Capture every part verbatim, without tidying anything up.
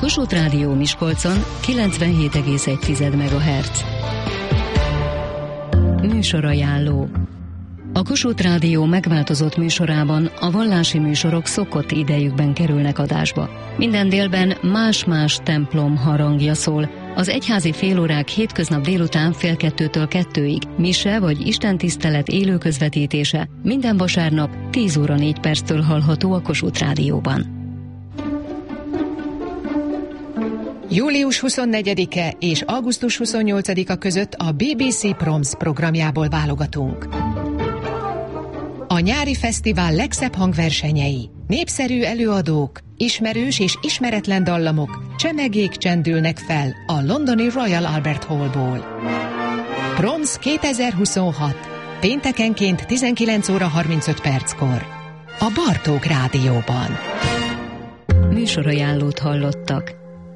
Kossuth Rádió Miskolcon kilencvenhét egész egy megahertz. Műsorajánló. A Kossuth Rádió megváltozott műsorában a vallási műsorok szokott idejükben kerülnek adásba. Minden délben más-más templom harangja szól. Az egyházi félórák hétköznap délután fél kettőtől kettőig, mise vagy istentisztelet élő közvetítése minden vasárnap tíz óra négy perctől hallható a Kossuth Rádióban. július huszonnegyedike és augusztus huszonnyolcadika között a bé bé cé Proms programjából válogatunk. A nyári fesztivál legszebb hangversenyei, népszerű előadók, ismerős és ismeretlen dallamok, csemegék csendülnek fel a londoni Royal Albert Hallból. Proms kétezer-huszonhat. Péntekenként tizenkilenc óra harmincöt perckor. A Bartók Rádióban. Műsorajánlót hallottak.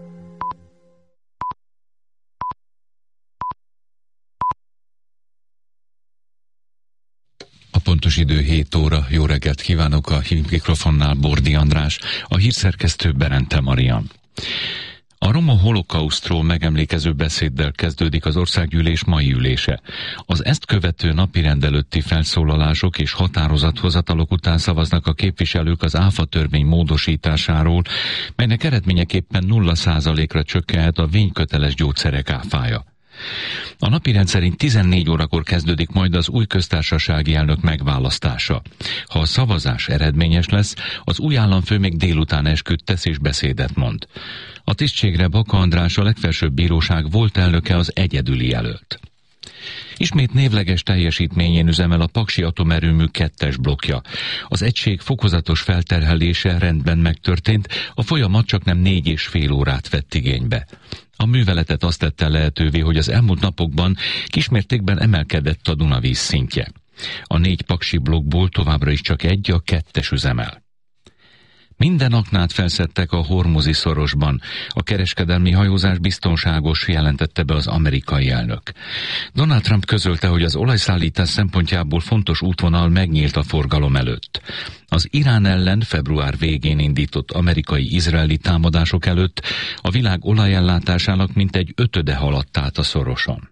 Pontos idő hét óra, jó reggelt kívánok, a mikrofonnál Bordi András, a hírszerkesztő Berente Marian. A roma holokausztról megemlékező beszéddel kezdődik az országgyűlés mai ülése. Az ezt követő napirend előtti felszólalások és határozathozatalok után szavaznak a képviselők az áfa törvény módosításáról, melynek eredményeképpen nulla százalékra csökkenhet a vényköteles gyógyszerek áfája. A napirend szerint tizennégy órakor kezdődik majd az új köztársasági elnök megválasztása. Ha a szavazás eredményes lesz, az új államfő még délután esküt tesz és beszédet mond. A tisztségre Baka András, a legfelsőbb bíróság volt elnöke, az egyedüli jelölt. Ismét névleges teljesítményén üzemel a Paksi atomerőmű kettes blokkja. Az egység fokozatos felterhelése rendben megtörtént, a folyamat csaknem négy és fél órát vett igénybe. A műveletet azt tette lehetővé, hogy az elmúlt napokban kismértékben emelkedett a Dunavíz szintje. A négy paksi blokkból továbbra is csak egy, a kettes üzemel. Minden aknát felszedtek a Hormuzi szorosban. A kereskedelmi hajózás biztonságos, jelentette be az amerikai elnök. Donald Trump közölte, hogy az olajszállítás szempontjából fontos útvonal megnyílt a forgalom előtt. Az Irán ellen február végén indított amerikai-izraeli támadások előtt a világ olajellátásának mintegy ötöde haladt át a szoroson.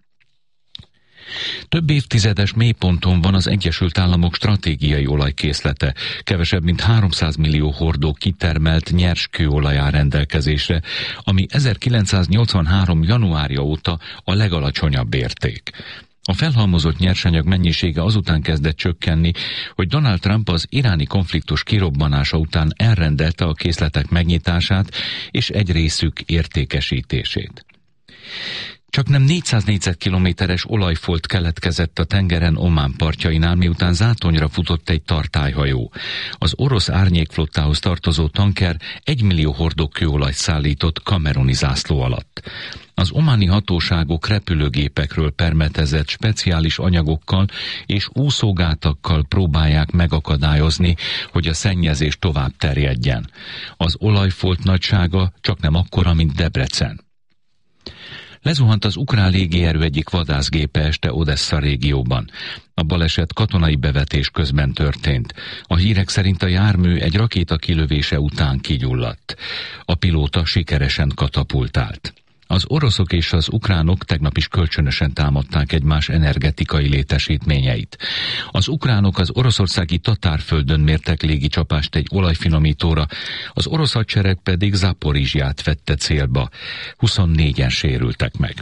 Több évtizedes mélyponton van az Egyesült Államok stratégiai olajkészlete. Kevesebb mint háromszáz millió hordó kitermelt nyers kőolaj áll rendelkezésre, ami ezerkilencszáznyolcvanhárom. januárja óta a legalacsonyabb érték. A felhalmozott nyersanyag mennyisége azután kezdett csökkenni, hogy Donald Trump az iráni konfliktus kirobbanása után elrendelte a készletek megnyitását és egy részük értékesítését. Csaknem négyszáz négyzetkilométeres olajfolt keletkezett a tengeren Omán partjainál, miután zátonyra futott egy tartályhajó. Az orosz árnyékflottához tartozó tanker egymillió hordó kőolajt szállított kameruni zászló alatt. Az ománi hatóságok repülőgépekről permetezett speciális anyagokkal és úszógátakkal próbálják megakadályozni, hogy a szennyezés tovább terjedjen. Az olajfolt nagysága csaknem akkora, mint Debrecen. Lezuhant az ukrán légierő egyik vadászgépe este Odessa régióban. A baleset katonai bevetés közben történt. A hírek szerint a jármű egy rakéta kilövése után kigyulladt. A pilóta sikeresen katapultált. Az oroszok és az ukránok tegnap is kölcsönösen támadták egymás energetikai létesítményeit. Az ukránok az oroszországi Tatárföldön mértek légicsapást egy olajfinomítóra, az orosz hadsereg pedig Zaporizsját vette célba. huszonnégyen sérültek meg.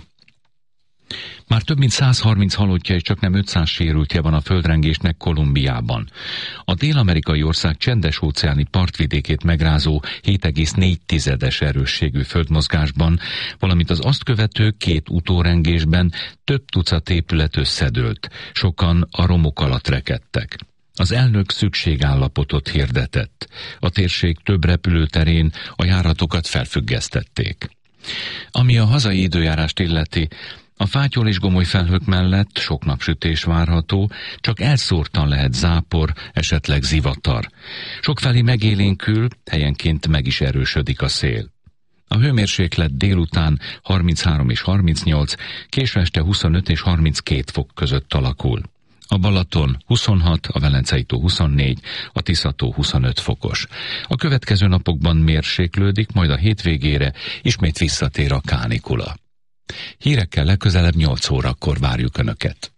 Már több mint száz harminc halottja és csaknem ötszáz sérültje van a földrengésnek Kolumbiában. A dél-amerikai ország csendes-óceáni partvidékét megrázó hét egész négy erősségű földmozgásban, valamint az azt követő két utórengésben több tucat épület összedőlt, sokan a romok alatt rekedtek. Az elnök szükségállapotot hirdetett. A térség több repülőterén a járatokat felfüggesztették. Ami a hazai időjárást illeti, a fátyol és gomoly felhők mellett sok napsütés várható, csak elszórtan lehet zápor, esetleg zivatar. Sokfelé megélénkül, helyenként meg is erősödik a szél. A hőmérséklet délután harminchárom és harmincnyolc, késő este huszonöt és harminckét fok között alakul. A Balaton huszonhat, a Velencei tó huszonnégy, a Tisza-tó huszonöt fokos. A következő napokban mérséklődik, majd a hétvégére ismét visszatér a kánikula. Hírekkel legközelebb nyolc órakor várjuk Önöket.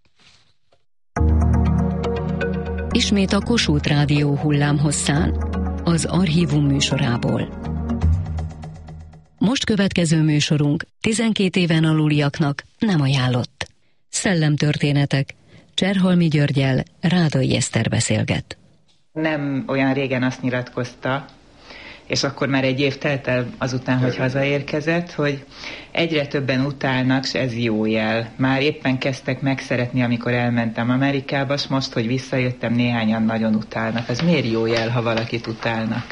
Ismét a Kossuth Rádió hullámhosszán, az Archívum műsorából. Most következő műsorunk tizenkét éven aluliaknak nem ajánlott. Szellemtörténetek. Cserhalmi Györggyel Rádai Eszter beszélget. Nem olyan régen azt nyilatkozta, és akkor már egy év telt el azután, hogy hazaérkezett, hogy egyre többen utálnak, és ez jó jel. Már éppen kezdtek megszeretni, amikor elmentem Amerikába, és most, hogy visszajöttem, néhányan nagyon utálnak. Ez miért jó jel, ha valakit utálnak?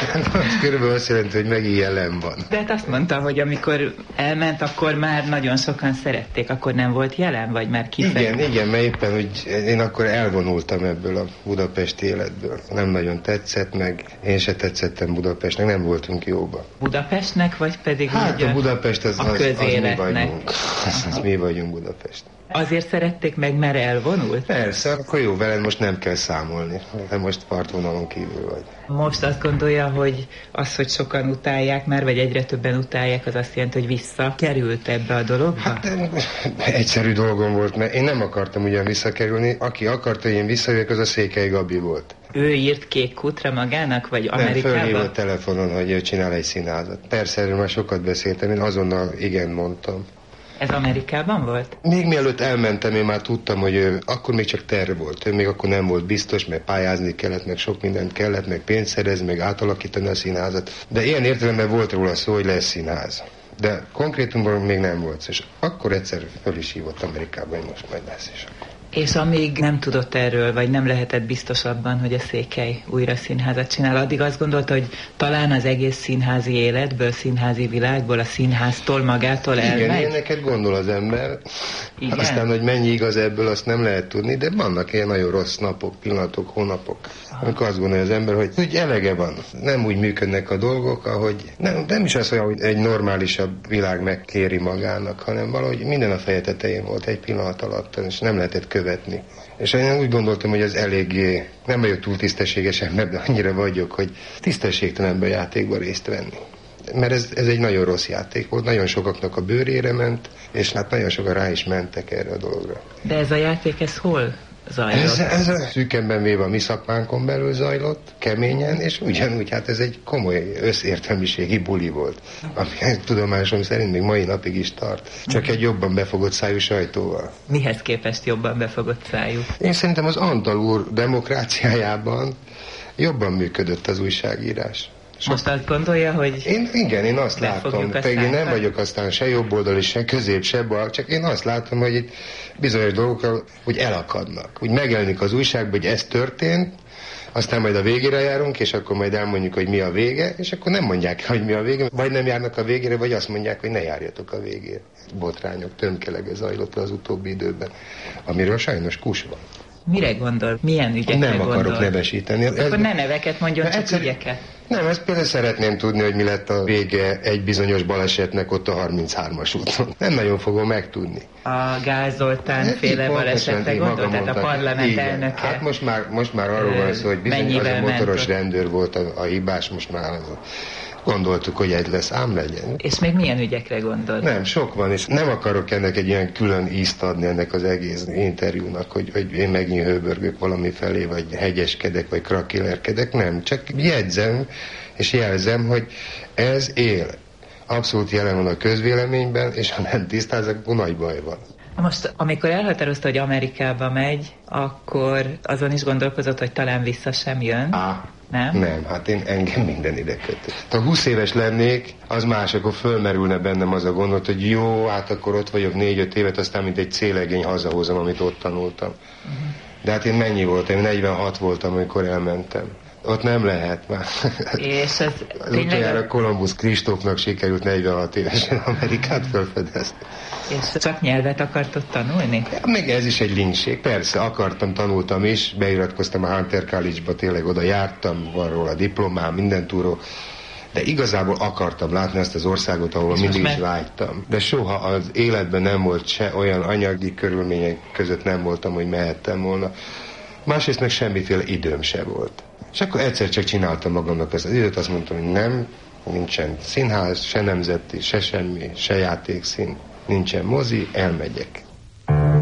Az körülbelül azt jelenti, hogy megint jelen van. De hát azt mondta, hogy amikor elment, akkor már nagyon sokan szerették, akkor nem volt jelen, vagy már kifejezett? Igen, igen, mert éppen, hogy én akkor elvonultam ebből a budapesti életből. Nem nagyon tetszett, meg én se tetszettem Budapestnek, nem voltunk jóba. Budapestnek, vagy pedig hát a Budapest az, a az, az mi vagyunk. Az, az mi vagyunk Budapest. Azért szerették meg, mert elvonult? Persze, akkor jó, veled most nem kell számolni. De most partvonalon kívül vagy. Most azt gondolja, hogy az, hogy sokan utálják már, vagy egyre többen utálják, az azt jelenti, hogy visszakerült ebbe a dologba? Hát egyszerű dolgom volt, mert én nem akartam ugyan visszakerülni. Aki akarta, hogy én visszajöjjek, az a Székely Gabi volt. Ő írt Kék Kutra magának, vagy Amerikában? Nem, fölhívott telefonon, hogy ő csinál egy színházat. Persze, erről már sokat beszéltem, én azonnal igen mondtam. Ez Amerikában volt? Még mielőtt elmentem, én már tudtam, hogy ő, akkor még csak terv volt. Ő még akkor nem volt biztos, mert pályázni kellett, meg sok mindent kellett, meg pénzt szerezni, meg átalakítani a színházat. De ilyen értelemben volt róla szó, hogy lesz színház. De konkrétumban még nem volt. És akkor egyszer föl is hívott Amerikában, hogy most majd lesz is. És amíg nem tudott erről, vagy nem lehetett biztos abban, hogy a Székely újra színházat csinál, addig azt gondolta, hogy talán az egész színházi életből, színházi világból, a színháztól magától elmegy? Igen, ilyeneket gondol az ember. Igen? Aztán, hogy mennyi igaz ebből, azt nem lehet tudni, de vannak ilyen nagyon rossz napok, pillanatok, hónapok, amikor azt gondolja az ember, hogy, hogy elege van. Nem úgy működnek a dolgok, ahogy nem, nem is az olyan, hogy egy normálisabb világ megkéri magának, hanem valahogy minden a feje tetején volt egy pillanat alatt, és nem lehetett követni. És én úgy gondoltam, hogy az eléggé, nem vagyok túl tisztességes ember, de annyira vagyok, hogy tisztességtelenben játékban részt venni. Mert ez, ez egy nagyon rossz játék volt, nagyon sokaknak a bőrére ment, és hát nagyon sokan rá is mentek erre a dologra. De ez a játék, ez hol zajlott? Ez, ez a szűkenben véve a mi szakmánkon belül zajlott, keményen, és ugyanúgy, hát ez egy komoly összértelmiségi buli volt, ami tudomásom szerint még mai napig is tart. Csak egy jobban befogott szájú sajtóval. Mihez képest jobban befogott szájú? Én szerintem az Antal úr demokráciájában jobban működött az újságírás. Sok... Most azt gondolja, hogy... Én, igen, én azt látom, pedig én nem vagyok aztán se jobb oldali, se közép, se bal, csak én azt látom, hogy itt bizonyos dolgok, hogy elakadnak. Úgy megjelenik az újságban, hogy ez történt, aztán majd a végére járunk, és akkor majd elmondjuk, hogy mi a vége, és akkor nem mondják, hogy mi a vége, vagy nem járnak a végére, vagy azt mondják, hogy ne járjatok a végére. Botrányok, tömkelege zajlott az utóbbi időben, amiről sajnos kus van. Mire gondol? Milyen ügyekre nem gondol? Nem akarok nevesíteni. Akkor ez... ne neveket mondjon, csak egyszer... ügyeket. Nem, ezt például szeretném tudni, hogy mi lett a vége egy bizonyos balesetnek ott a harminchármas úton. Nem nagyon fogom megtudni. A Gál Zoltán féle balesetre gondol? Tehát a parlament igen. elnöke? Hát most már, most már arról van szó, hogy bizony az a motoros rendőr volt a, a hibás, most már gondoltuk, hogy egy lesz, ám legyen. És még milyen ügyekre gondol? Nem, sok van, és nem akarok ennek egy ilyen külön ízt adni ennek az egész interjúnak, hogy, hogy én megint hőbörgök valami felé, vagy hegyeskedek, vagy krakilerkedek, nem. Csak jegyzem, és jelzem, hogy ez él. Abszolút jelen van a közvéleményben, és ha nem tisztázok, akkor nagy baj van. Most, amikor elhatározta, hogy Amerikába megy, akkor azon is gondolkozott, hogy talán vissza sem jön? Á, nem? Nem, hát én engem minden ide kötött. Ha húsz éves lennék, az más, akkor fölmerülne bennem az a gondot, hogy jó, hát akkor ott vagyok négy-öt évet, aztán mint egy célegény hazahozom, amit ott tanultam. Uh-huh. De hát én mennyi voltam? Én negyvenhat voltam, amikor elmentem. Ott nem lehet már. És ez az utoljára Kolumbusz Kristófnak sikerült negyvenhat évesen Amerikát felfedezni. És csak nyelvet akartod tanulni? Ja, még ez is egy linkség. Persze, akartam, tanultam is, beiratkoztam a Hunter College-ba, tényleg oda jártam, van róla diplomám, minden túró. de igazából akartam látni ezt az országot, ahol és mindig is meg... vágytam. De soha az életben nem volt se olyan anyagi körülmények között nem voltam, hogy mehettem volna. Másrészt meg semmiféle időm se volt. És akkor egyszer csak csináltam magamnak ezt az időt, azt mondtam, hogy nem, nincsen színház, se nemzeti, se semmi, se játékszín, nincsen mozi, elmegyek.